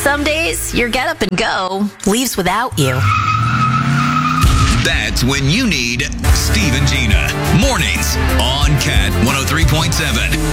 Some days, your get up and go leaves without you. That's when you need Steve and Gina. Mornings on Cat 103.7.